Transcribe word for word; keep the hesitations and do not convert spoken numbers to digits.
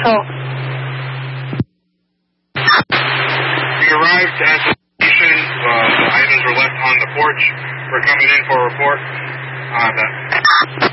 Patrol. We arrived at the station. Uh, the items were left on the porch. We're coming in for a report. Uh, that